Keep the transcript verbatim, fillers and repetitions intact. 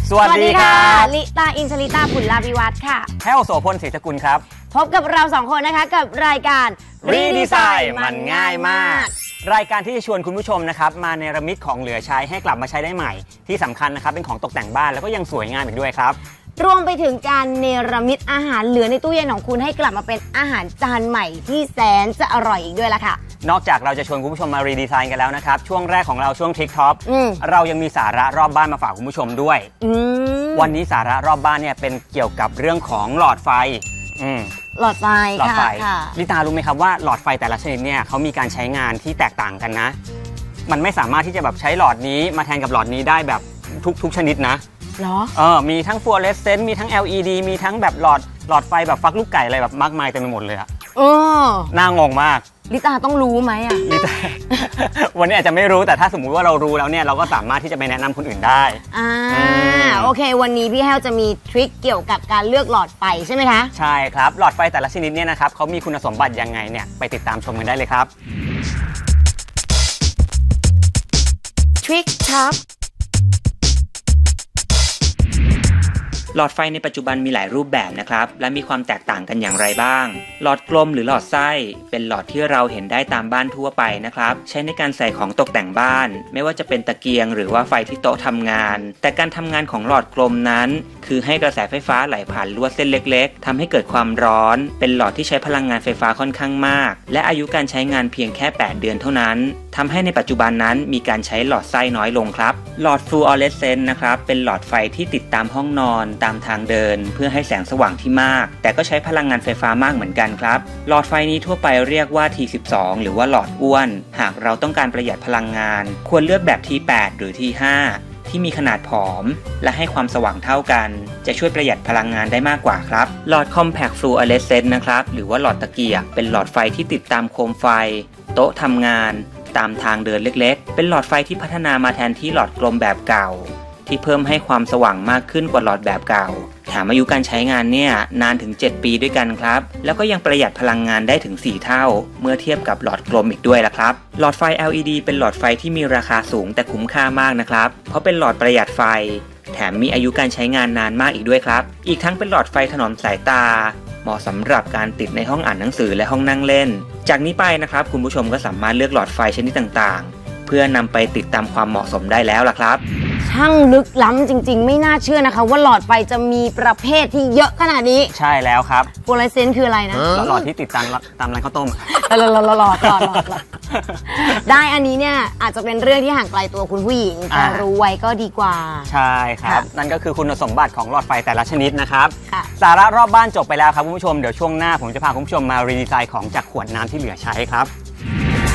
สวัสดีค่ะลิตาอินชลิตาผุลลาภิวัฒน์ค่ะแพ้วโสพลศรีสกุลครับพบกับเราสองคนนะคะกับรายการรีดีไซน์มันง่ายมากรายการที่จะชวนคุณผู้ชมนะครับมาเนรมิตของเหลือใช้ให้กลับมาใช้ได้ใหม่ที่สำคัญนะครับเป็นของตกแต่งบ้านแล้วก็ยังสวยงามอีกด้วยครับรวมไปถึงการเนรมิตอาหารเหลือในตู้เย็นของคุณให้กลับมาเป็นอาหารจานใหม่ที่แสนจะอร่อยอีกด้วยล่ะค่ะนอกจากเราจะชวนคุณผู้ชมมารีดีไซน์กันแล้วนะครับช่วงแรกของเราช่วงทริคท็อปเรายังมีสาระรอบบ้านมาฝากคุณผู้ชมด้วยวันนี้สาระรอบบ้านเนี่ยเป็นเกี่ยวกับเรื่องของหลอดไฟหลอดไฟหลอดไฟลิตารู้ไหมครับว่าหลอดไฟแต่ละชนิดเนี่ยเขามีการใช้งานที่แตกต่างกันนะมันไม่สามารถที่จะแบบใช้หลอดนี้มาแทนกับหลอดนี้ได้แบบทุกๆชนิดนะเหรอเออมีทั้งฟลูออเรสเซนต์มีทั้ง แอล อี ดี มีทั้งแบบหลอดหลอดไฟแบบฟักลูกไก่อะไรแบบมากมายเต็มไปหมดเลยอะเออน่างงมากลิตาต้องรู้ไหมอะลิตาวันนี้อาจจะไม่รู้แต่ถ้าสมมุติว่าเรารู้แล้วเนี่ยเราก็สามารถที่จะไปแนะนำคนอื่นได้อ่าโอเควันนี้พี่แฮวจะมีทริคเกี่ยวกับการเลือกหลอดไฟใช่ไหมคะใช่ครับหลอดไฟแต่ละชนิดเนี่ยนะครับเขามีคุณสมบัติยังไงเนี่ยไปติดตามชมกันได้เลยครับทริคท็อปหลอดไฟในปัจจุบันมีหลายรูปแบบนะครับและมีความแตกต่างกันอย่างไรบ้างหลอดกลมหรือหลอดไส้เป็นหลอดที่เราเห็นได้ตามบ้านทั่วไปนะครับใช้ในการใส่ของตกแต่งบ้านไม่ว่าจะเป็นตะเกียงหรือว่าไฟที่โต๊ะทำงานแต่การทำงานของหลอดกลมนั้นคือให้กระแสไฟฟ้าไหลผ่านลวดเส้นเล็กๆทำให้เกิดความร้อนเป็นหลอดที่ใช้พลังงานไฟฟ้าค่อนข้างมากและอายุการใช้งานเพียงแค่แปดเดือนเท่านั้นทำให้ในปัจจุบันนั้นมีการใช้หลอดไส้น้อยลงครับหลอดฟลูออเรสเซนต์นะครับเป็นหลอดไฟที่ติดตามห้องนอนตามทางเดินเพื่อให้แสงสว่างที่มากแต่ก็ใช้พลังงานไฟฟ้ามากเหมือนกันครับหลอดไฟนี้ทั่วไปเรียกว่า ที สิบสอง หรือว่าหลอดอ้วนหากเราต้องการประหยัดพลังงานควรเลือกแบบ ที แปด หรือ ที ห้า ที่มีขนาดผอมและให้ความสว่างเท่ากันจะช่วยประหยัดพลังงานได้มากกว่าครับหลอด Compact Fluorescent นะครับหรือว่าหลอดตะเกียบเป็นหลอดไฟที่ติดตามโคมไฟโต๊ะทำงานตามทางเดินเล็กๆเป็นหลอดไฟที่พัฒนามาแทนที่หลอดกลมแบบเก่าที่เพิ่มให้ความสว่างมากขึ้นกว่าหลอดแบบเก่าแถมอายุการใช้งานเนี่ยนานถึงเจ็ดปีด้วยกันครับแล้วก็ยังประหยัดพลังงานได้ถึงสี่เท่าเมื่อเทียบกับหลอดกลมอีกด้วยล่ะครับหลอดไฟ แอล อี ดี เป็นหลอดไฟที่มีราคาสูงแต่คุ้มค่ามากนะครับเพราะเป็นหลอดประหยัดไฟแถมมีอายุการใช้งานนานมากอีกด้วยครับอีกทั้งเป็นหลอดไฟถนอมสายตาเหมาะสำหรับการติดในห้องอ่านหนังสือและห้องนั่งเล่นจากนี้ไปนะครับคุณผู้ชมก็สามารถเลือกหลอดไฟชนิดต่างๆเพื่อนำไปติดตามความเหมาะสมได้แล้วล่ะครับช่างลึกล้ำจริงๆไม่น่าเชื่อนะคะว่าหลอดไฟจะมีประเภทที่เยอะขนาดนี้ใช่แล้วครับฟลูออเรสเซนต์คืออะไรนะหลอดที่ติดตามตามร้านข้าวต้มหลอดหลอดหลอดหลอดหลอดหลอดได้อันนี้เนี่ยอาจจะเป็นเรื่องที่ห่างไกลตัวคุณผู้หญิงแต่รู้ไว้ก็ดีกว่าใช่ครับนั่นก็คือคุณสมบัติของหลอดไฟแต่ละชนิดนะครับสาระรอบบ้านจบไปแล้วครับคุณผู้ชมเดี๋ยวช่วงหน้าผมจะพาคุณผู้ชมมารีดีไซน์ของจากขวดน้ำที่เหลือใช้ครับ